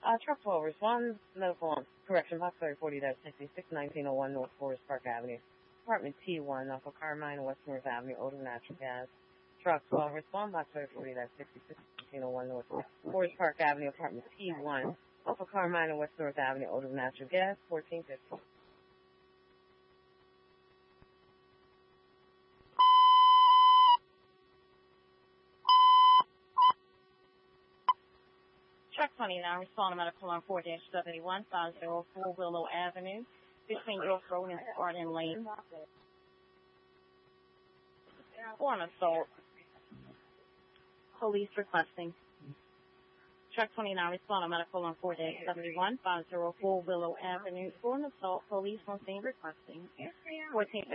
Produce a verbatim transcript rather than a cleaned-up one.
Uh, truck twelve responds, medical on correction box forty sixty-six, nineteen oh one North Forest Park Avenue, apartment T one, off of Carmine, West North Avenue, odor natural gas. Truck twelve respond, box forty sixty-six, nineteen oh one North Forest Park Avenue, apartment T one, off of Carmine and West North Avenue, odor natural gas, fourteen fifty. Truck twenty-nine, respond to medical on four seventy-one, five oh four Willow Avenue, between York Road and Spartan Lane. For an assault. Police requesting. Truck twenty-nine, respond to medical on four seventy-one, five oh four Willow Avenue. For an assault, police on scene requesting. fourteen